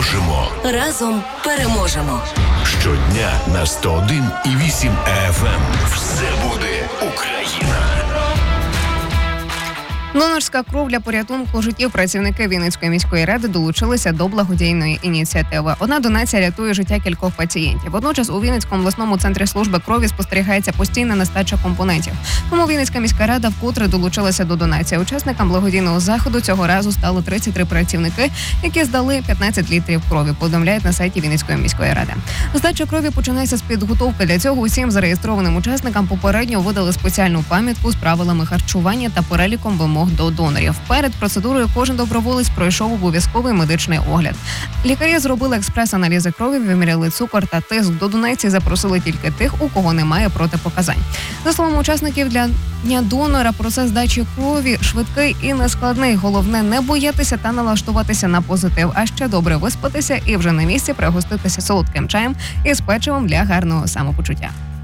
переможемо. Разом переможемо. Щодня на 101,8 FM. Все буде Україна. Донорська кров для порятунку життів. Працівники Вінницької міської ради долучилися до благодійної ініціативи. Одна донація рятує життя кількох пацієнтів. Водночас у Вінницькому обласному центрі служби крові спостерігається постійна нестача компонентів. Тому Вінницька міська рада вкотре долучилася до донації. Учасникам благодійного заходу цього разу стало 33 працівники, які здали 15 літрів крові, повідомляють на сайті Вінницької міської ради. Здача крові починається з підготовки. Для цього усім зареєстрованим учасникам попередньо видали спеціальну пам'ятку з правилами харчування та переліком вимог до донорів. Перед процедурою кожен доброволець пройшов обов'язковий медичний огляд. Лікарі зробили експрес-аналізи крові, виміряли цукор та тиск. До донації запросили тільки тих, у кого немає протипоказань. За словами учасників, для дня донора процес здачі крові швидкий і нескладний. Головне не боятися та налаштуватися на позитив, а ще добре виспатися і вже на місці пригоститися солодким чаєм із печивом для гарного самопочуття.